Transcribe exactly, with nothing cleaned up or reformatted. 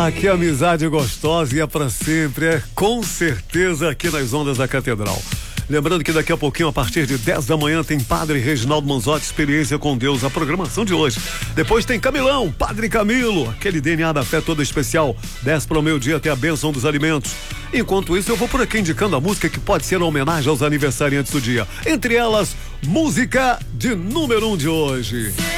Ah, que amizade gostosa e é pra sempre, é com certeza aqui nas ondas da Catedral. Lembrando que daqui a pouquinho, a partir de dez da manhã, tem Padre Reginaldo Manzotti, Experiência com Deus, a programação de hoje. Depois tem Camilão, Padre Camilo, aquele D N A da fé todo especial, dez para o meio-dia até a bênção dos alimentos. Enquanto isso, eu vou por aqui indicando a música que pode ser uma homenagem aos aniversariantes do dia. Entre elas, música de número um de hoje.